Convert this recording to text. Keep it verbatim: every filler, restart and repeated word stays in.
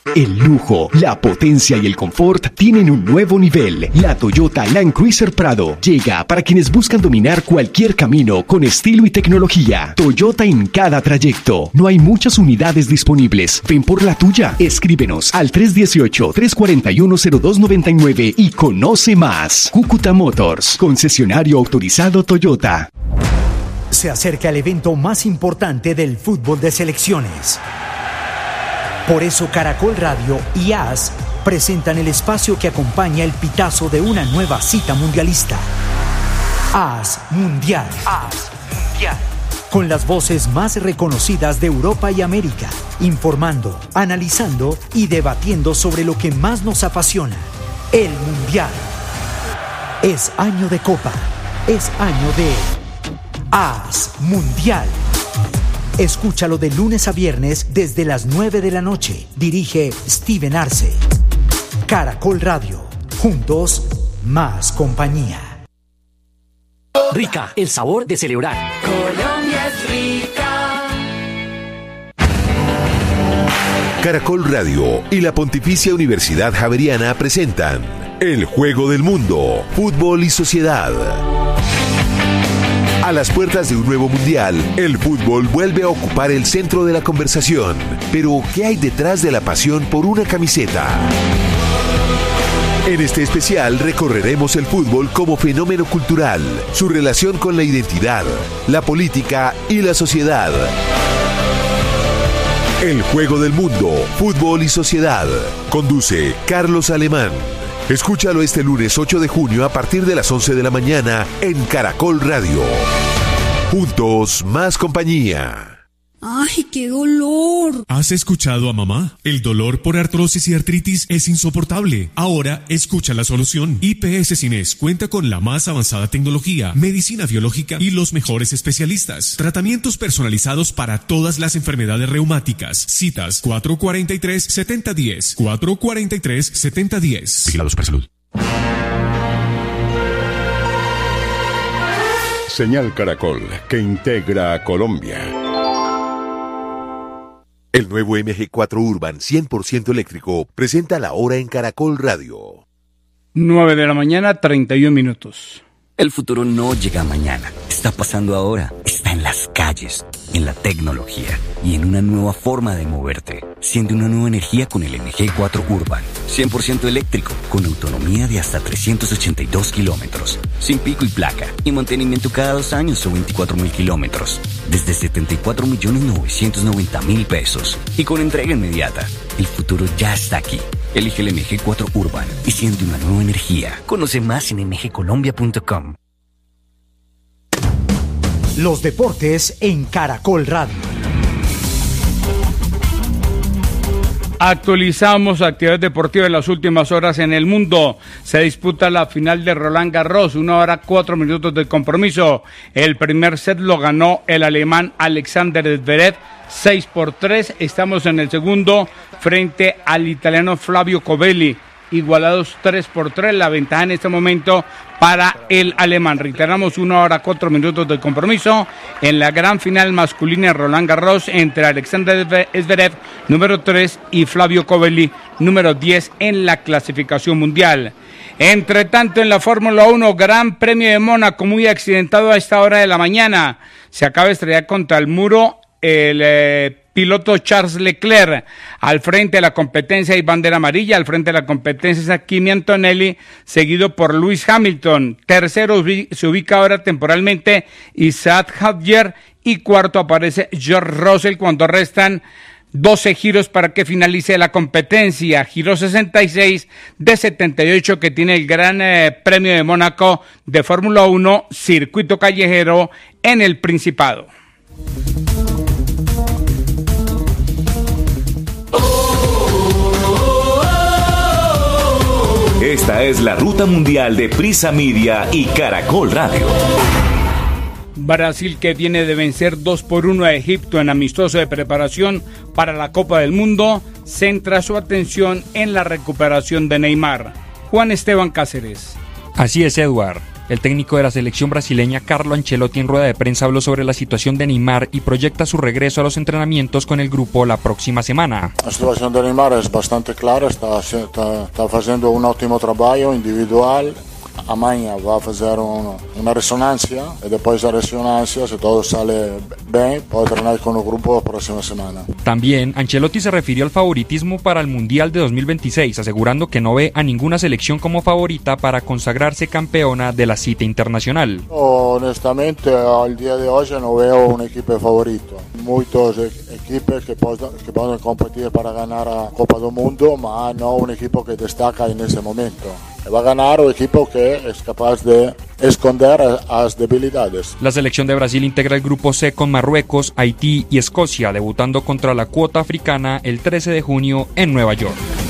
El lujo, la potencia y el confort tienen un nuevo nivel. La Toyota Land Cruiser Prado llega para quienes buscan dominar cualquier camino con estilo y tecnología. Toyota en cada trayecto. No hay muchas unidades disponibles. Ven por la tuya. Escríbenos al tres uno ocho, tres cuatro uno, cero dos nueve nueve y conoce más. Cúcuta Motors, concesionario autorizado Toyota. Se acerca el evento más importante del fútbol de selecciones. Por eso Caracol Radio y A S presentan el espacio que acompaña el pitazo de una nueva cita mundialista. A S Mundial. A S Mundial. Con las voces más reconocidas de Europa y América, informando, analizando y debatiendo sobre lo que más nos apasiona, el Mundial. Es año de Copa, es año de A S Mundial. Escúchalo de lunes a viernes desde las nueve de la noche. Dirige Steven Arce. Caracol Radio. Juntos, más compañía. Rica, el sabor de celebrar. Colombia es rica. Caracol Radio y la Pontificia Universidad Javeriana presentan El Juego del Mundo, Fútbol y Sociedad. A las puertas de un nuevo mundial, el fútbol vuelve a ocupar el centro de la conversación. Pero, ¿qué hay detrás de la pasión por una camiseta? En este especial recorreremos el fútbol como fenómeno cultural, su relación con la identidad, la política y la sociedad. El Juego del Mundo, Fútbol y Sociedad. Conduce Carlos Alemán. Escúchalo este lunes ocho de junio a partir de las once de la mañana en Caracol Radio. Juntos, más compañía. ¡Ay, qué dolor! ¿Has escuchado a mamá? El dolor por artrosis y artritis es insoportable. Ahora, escucha la solución. I P S Cines cuenta con la más avanzada tecnología, medicina biológica y los mejores especialistas. Tratamientos personalizados para todas las enfermedades reumáticas. Citas cuatro cuatro tres, siete cero uno cero, cuatro cuatro tres, siete cero uno cero. Vigilados por salud. Señal Caracol, que integra a Colombia. El nuevo M G cuatro Urban cien por ciento eléctrico presenta la hora en Caracol Radio. nueve de la mañana, treinta y un minutos. El futuro no llega mañana, está pasando ahora, está en las calles, en la tecnología y en una nueva forma de moverte. Siente una nueva energía con el M G cuatro Urban, cien por ciento eléctrico, con autonomía de hasta trescientos ochenta y dos kilómetros, sin pico y placa y mantenimiento cada dos años o veinticuatro mil kilómetros, desde setenta y cuatro millones novecientos noventa mil pesos y con entrega inmediata. El futuro ya está aquí. Elige el M G cuatro Urban y siente una nueva energía. Conoce más en m g colombia punto com. Los deportes en Caracol Radio. Actualizamos actividades deportivas en las últimas horas en el mundo. Se disputa la final de Roland Garros, una hora cuatro minutos de compromiso. El primer set lo ganó el alemán Alexander Zverev, seis por tres. Estamos en el segundo frente al italiano Flavio Covelli, igualados tres por tres. La ventaja en este momento para el alemán. Reiteramos, una hora cuatro minutos de compromiso en la gran final masculina de Roland Garros entre Alexander Zverev, número tres, y Flavio Covelli, número diez en la clasificación mundial. Entre tanto, en la Fórmula uno, Gran Premio de Mónaco, muy accidentado a esta hora de la mañana. Se acaba de estrellar contra el muro el eh, piloto Charles Leclerc. Al frente de la competencia hay bandera amarilla, al frente de la competencia es Kimi Antonelli, seguido por Lewis Hamilton. Tercero se ubica ahora temporalmente Isaac Hadjar y cuarto aparece George Russell cuando restan doce giros para que finalice la competencia. Giro sesenta y seis de setenta y ocho que tiene el Gran eh, Premio de Mónaco de Fórmula uno, circuito callejero en el Principado. Esta es la ruta mundial de Prisa Media y Caracol Radio. Brasil, que viene de vencer dos por uno a Egipto en amistoso de preparación para la Copa del Mundo, centra su atención en la recuperación de Neymar. Juan Esteban Cáceres. Así es, Edward. El técnico de la selección brasileña, Carlo Ancelotti, en rueda de prensa habló sobre la situación de Neymar y proyecta su regreso a los entrenamientos con el grupo la próxima semana. La situación de Neymar es bastante clara, está, está, está haciendo un óptimo trabajo individual. Amanhã va a hacer un, una resonancia y después de la resonancia, si todo sale bien, puede entrenar con el grupo la próxima semana. También Ancelotti se refirió al favoritismo para el Mundial de dos mil veintiséis, asegurando que no ve a ninguna selección como favorita para consagrarse campeona de la cita internacional. Honestamente, al día de hoy no veo un equipo favorito. Muchos equipos que, que pueden competir para ganar la Copa del Mundo, pero no un equipo que destaca en ese momento. Va a ganar un equipo que es capaz de esconder las debilidades. La selección de Brasil integra el grupo C con Marruecos, Haití y Escocia, debutando contra la cuota africana el trece de junio en Nueva York.